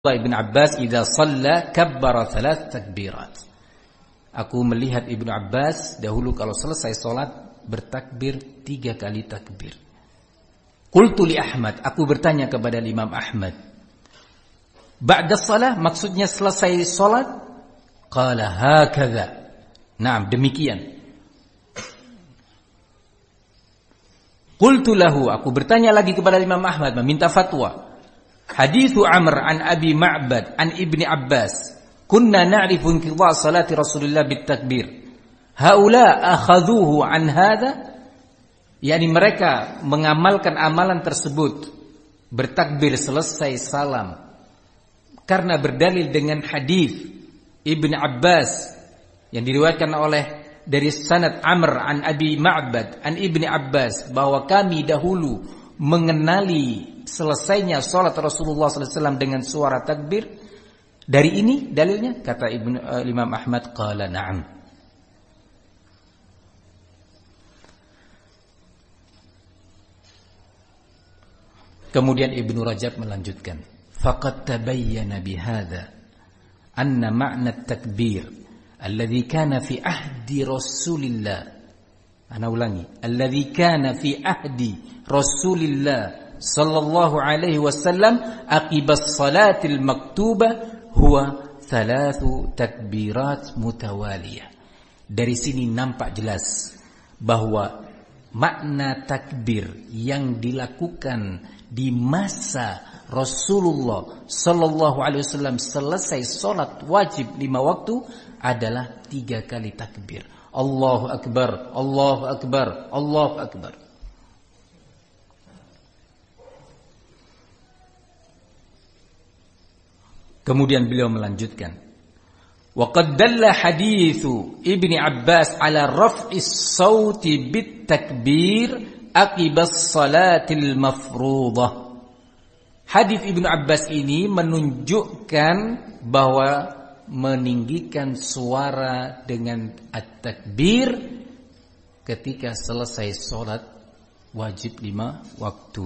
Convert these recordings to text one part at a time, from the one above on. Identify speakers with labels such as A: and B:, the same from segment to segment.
A: Ibn Abbas idza shalla kabbara 3 takbirat. Aku melihat Ibnu Abbas dahulu kalau selesai salat bertakbir 3 kali takbir. Qultu li Ahmad, aku bertanya kepada Imam Ahmad, ba'da shalah maksudnya selesai salat? Qala hakadha. Naam, demikian. Qultu lahu, aku bertanya lagi kepada Imam Ahmad meminta fatwa. Hadithu Amr an Abi Ma'bad an Ibni Abbas, kunna na'rifu inqidha' salati Rasulullah bitakbir. Haula akhadhuhu an hadha? Yani mereka mengamalkan amalan tersebut, bertakbir selesai salam, karena berdalil dengan hadis Ibni Abbas yang diriwayatkan oleh dari sanad Amr an Abi Ma'bad an Ibni Abbas, bahwa kami dahulu mengenali selesainya salat Rasulullah SAW dengan suara takbir. Dari ini dalilnya, kata Imam Ahmad, qala na'am. Kemudian Ibnu Rajab melanjutkan, faqad tabayyana bihadza anna ma'na at-takbir alladhi kana fi ahdi Rasulillah. Ana ulangi, alladhi kana fi ahdi Rasulillah sallallahu alaihi wasallam aqibas salatil maktubah huwa 3 takbirat mutawaliyah. Dari sini nampak jelas bahwa makna takbir yang dilakukan di masa Rasulullah sallallahu alaihi wasallam selesai salat wajib 5 waktu adalah 3 kali takbir. Allahu akbar, Allahu akbar, Allahu akbar. Kemudian beliau melanjutkan, wa qad dalla haditsu Ibni Abbas ala raf'is sauti bit takbir aqibas salatil mafruḍah. Hadis Ibnu Abbas ini menunjukkan bahwa meninggikan suara dengan at-takbir ketika selesai salat wajib 5 waktu.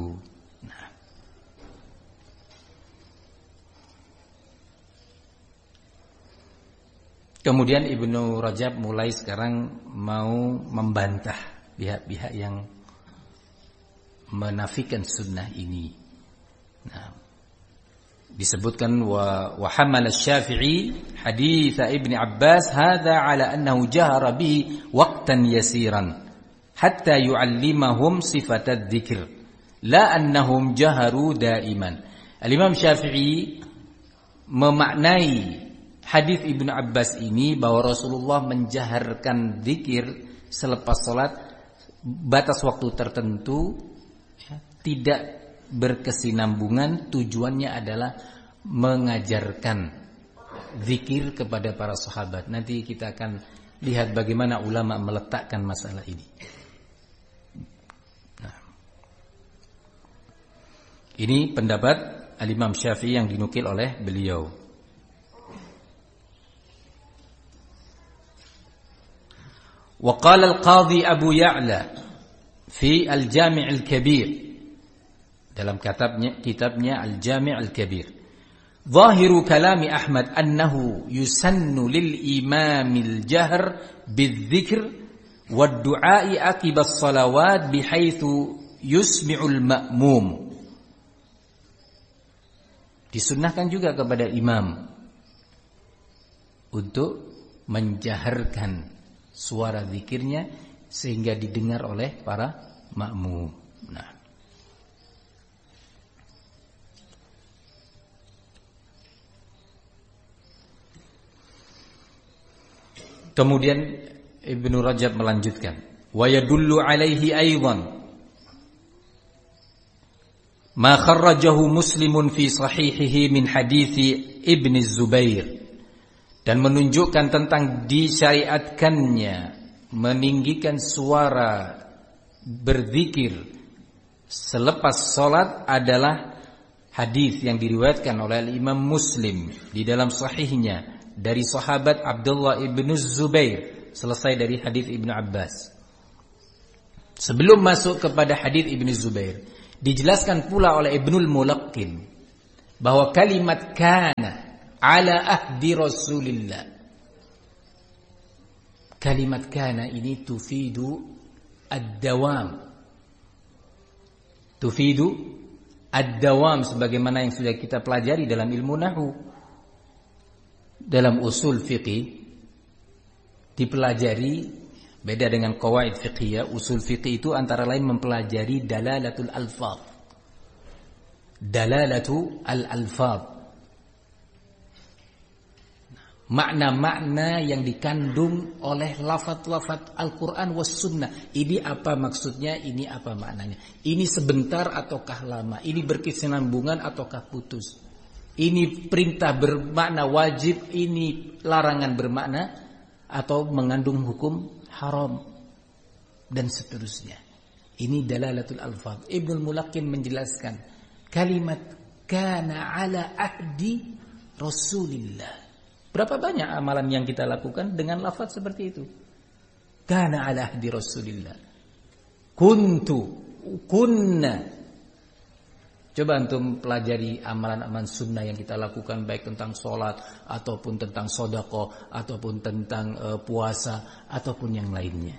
A: Kemudian Ibnu Rajab mulai sekarang mau membantah pihak-pihak yang menafikan sunnah ini. Nah, disebutkan wa hamala Syafi'i hadits Ibnu Abbas hadza ala annahu jahara bihi waqtan yasiran hatta yu'allimahum sifat adz-dzikr la annahum jaharu daiman. Al-Imam Syafi'i memaknai hadis Ibnu Abbas ini bahwa Rasulullah menjaharkan zikir selepas salat batas waktu tertentu, tidak berkesinambungan, tujuannya adalah mengajarkan zikir kepada para sahabat. Nanti kita akan lihat bagaimana ulama meletakkan masalah ini. Nah, ini pendapat Al-Imam Syafi'i yang dinukil oleh beliau. وقال القاضي أبو يعلى في الجامع الكبير, dalam kitabnya Al-Jami' Al-Kabir, ظاهر كلام أحمد أنه يسن للإمام الجهر بالذكر والدعاء عقب الصلوات بحيث يسمع المأموم. Disunnahkan juga kepada imam untuk menjaharkan suara zikirnya sehingga didengar oleh para makmum. Nah, kemudian Ibnu Rajab melanjutkan, wa yadullu alaihi aidan ma kharrajahu Muslimun fi sahihihi min hadithi Ibni Zubair, dan menunjukkan tentang disyariatkannya meninggikan suara berzikir selepas salat adalah hadis yang diriwayatkan oleh Imam Muslim di dalam sahihnya dari sahabat Abdullah ibn Zubair, selesai dari hadis Ibnu Abbas. Sebelum masuk kepada hadis Ibnu Zubair, dijelaskan pula oleh Ibnul Mulaqqin bahwa kalimat kana ala ahdi Rasulillah, kalimat kana ini tufidu ad-dawam, tufidu ad-dawam, sebagaimana yang sudah kita pelajari dalam ilmu nahwu. Dalam usul fiqih dipelajari, beda dengan qawaid fiqhiyah. Usul fiqih itu antara lain mempelajari dalalatul alfaz, dalalatu al-alfaz, makna-makna yang dikandung oleh lafaz-lafaz Al-Quran was sunnah. Ini apa maksudnya, ini apa maknanya, ini sebentar ataukah lama, ini berkesinambungan ataukah putus, ini perintah bermakna wajib, ini larangan bermakna atau mengandung hukum haram, dan seterusnya. Ini dalalatul alfaz. Ibnul Mulaqin menjelaskan kalimat kana ala ahdi Rasulillah. Berapa banyak amalan yang kita lakukan dengan lafaz seperti itu? Kana ala ahdi Rasulillah, kuntu, kunna. Coba antum pelajari amalan-amalan sunnah yang kita lakukan, baik tentang sholat ataupun tentang sedekah ataupun tentang puasa ataupun yang lainnya.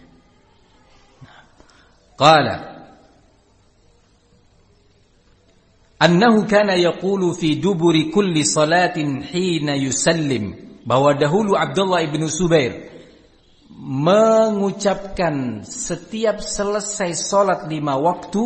A: Qala annahu kana yaqulu fi duburi kulli salatin hina yusallim, bahwa dahulu Abdullah ibn Zubair mengucapkan setiap selesai salat 5 waktu,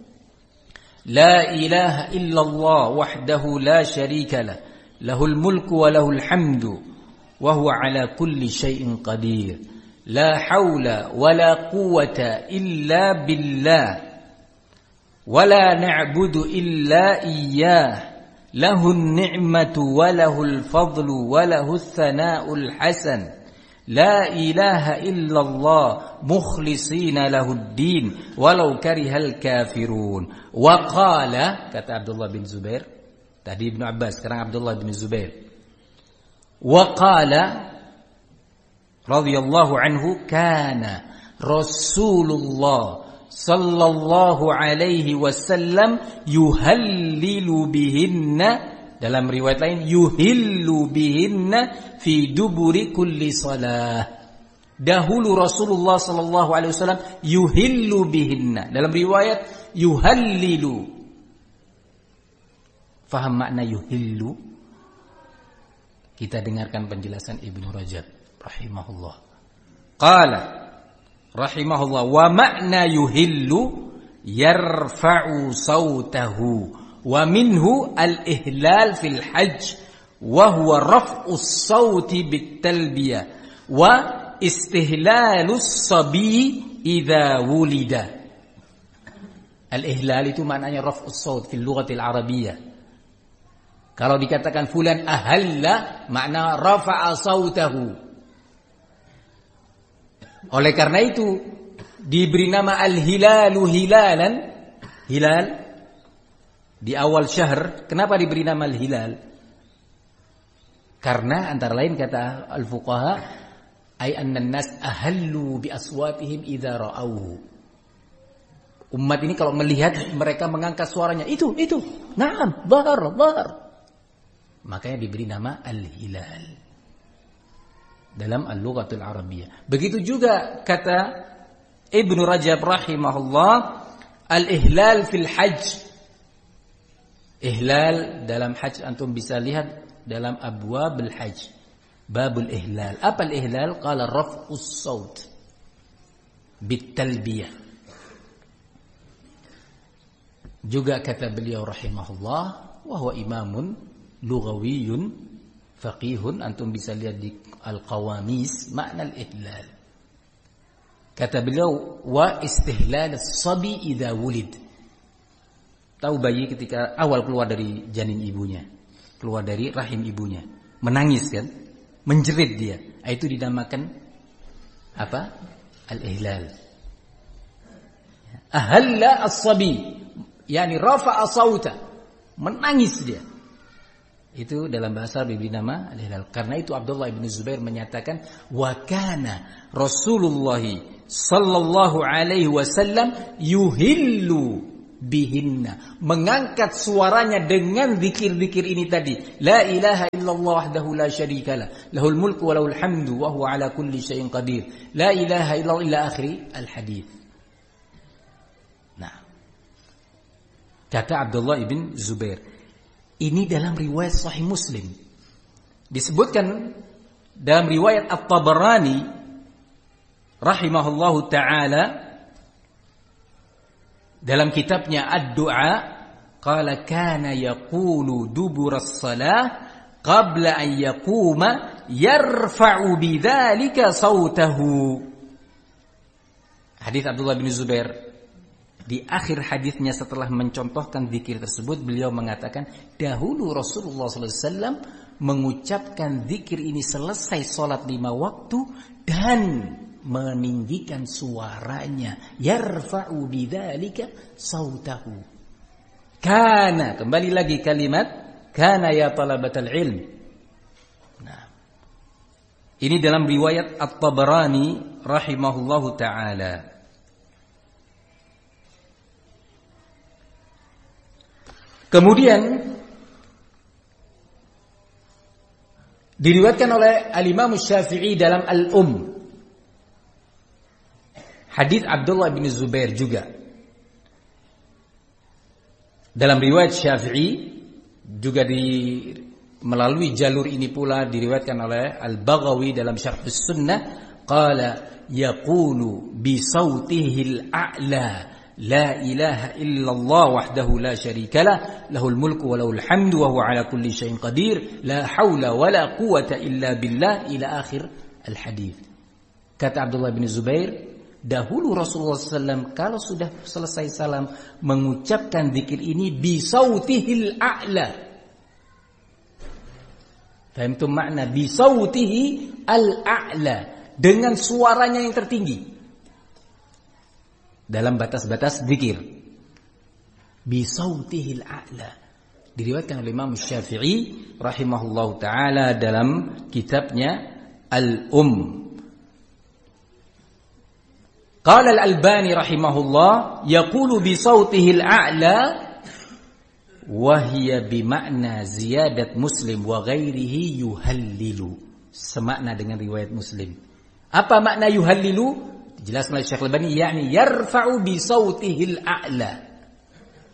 A: la ilaha illallah wahdahu la syarika lah, lahul mulku wa lahul hamdu wa huwa ala kulli syai'in qadir, la haula wa la quwwata illa billah wa la na'budu illa iyyah, lahun ni'matu wa lahul fadlu wa lahus thana'ul hasan, la ilaha illallah mukhlisina lahuddin walau karihal kafirun. Wa qala, kata Abdullah bin Zubair, tadi Ibnu Abbas, sekarang Abdullah bin Zubair. Wa qala radhiyallahu anhu, kana Rasulullah sallallahu alaihi wasallam yuhallilu bihinna, dalam riwayat lain yuhillu bihinna fi duburi kulli salah. Dahulu Rasulullah sallallahu alaihi wasallam yuhillu bihinna, dalam riwayat yuhallilu. Faham makna yuhillu? Kita dengarkan penjelasan Ibnu Rajab rahimahullah. Qala rahimahullah, wa makna yuhillu yarfa'u sautahu, wa minhu al-ihlal fil hajj wa huwa raf'us sauti bit talbiyah wa istihlalus sabi idza wulida. Al-ihlal itu maknanya raf'us saut fil lughatil arabiyyah. Kalau dikatakan fulan ahalla, makna rafa'a sautahu. Oleh karena itu diberi nama al-hilalu hilalan, hilal di awal syahr. Kenapa diberi nama al-hilal? Karena antara lain kata al-fuqaha, ay anna an-nas ahallu bi aswatihim idza ra'awhu. Umat ini kalau melihat, mereka mengangkat suaranya, itu, na'am, dhahar. Makanya diberi nama al-hilal dalam al-lughatul arabiyyah. Begitu juga kata Ibnu Rajab rahimahullah, al-ihlal fil hajj. Ihlal dalam hajj, antum bisa lihat dalam abwabul hajj, babul ihlal. Apa al-ihlal? Qala raf'us saut bit talbiyah. Juga kata beliau rahimahullah, wa huwa imamun lughawiyun faqihun, antum bisa lihat di al-qawamis makna al-ihlal. Kata beliau, wa istihlal as-sabi idza wulid. Tahu bayi ketika awal keluar dari janin ibunya, keluar dari rahim ibunya, menangis kan, menjerit dia, itu dinamakan apa? Al-ihlal. Ahalla as-sabi, yani rafa'a sauta, menangis dia. Itu dalam bahasa diberi nama al-ihlal. Karena itu Abdullah bin Zubair menyatakan, wa kana Rasulullah sallallahu alaihi wasallam yuhillu bihinna, mengangkat suaranya dengan zikir-zikir ini tadi. La ilaha illallah wahdahu la syarikalah, lahul mulku wa lahul hamdu wa huwa ala kulli syai'in qadir. La ilaha illallah ila akhiri al-hadits. Nah, kata Abdullah ibn Zubair, ini dalam riwayat Sahih Muslim. Disebutkan dalam riwayat At-Tabarani rahimahullahu ta'ala dalam kitabnya Ad-Du'a, qala kana yaqulu dubura as-salah qabla an yaquma yarfa'u bidzalika sautahu. Hadis Abdullah bin Zubair, di akhir hadisnya setelah mencontohkan zikir tersebut, beliau mengatakan dahulu Rasulullah SAW mengucapkan zikir ini selesai salat 5 waktu dan meninggikan suaranya, yarfa'u bidzalika sautahu. Kana, kembali lagi kalimat kana ya talabatal ilm. Nah, ini dalam riwayat At-Tabarani rahimahullahu taala. Kemudian diriwayatkan oleh Al-Imam Syafi'i dalam Al-Umm, hadis Abdullah bin Zubair juga. Dalam riwayat Syafi'i juga melalui jalur ini pula diriwayatkan oleh Al-Baghawi dalam Syarh As-Sunnah, qala yaqulu bi sautihi al-a'la la ilaha illallah wahdahu la syarikalah, lahul mulku wa lahul hamdu wa huwa ala kulli syai'in qadir, la haula wa la quwwata illa billah, ila akhir al-hadis. Kata Abdullah bin Zubair, dahulu Rasulullah SAW kalau sudah selesai salam mengucapkan zikir ini bisautihil a'la. Fahamtum makna bisautihi al-a'la, dengan suaranya yang tertinggi dalam batas-batas zikir. Bisautihil a'la diriwayatkan oleh Imam Syafi'i rahimahullahu taala dalam kitabnya Al-Umm. Qala Al-Albani rahimahullah yaqulu bi sautihi al-a'la wa hiya bi ma'na ziyadat Muslim wa ghairihi yuhallilu. Semakna dengan riwayat Muslim. Apa makna yuhallilu? Dijelaskan oleh Syekh Al-Albani, yakni yarfa'u bi sautihi al-a'la.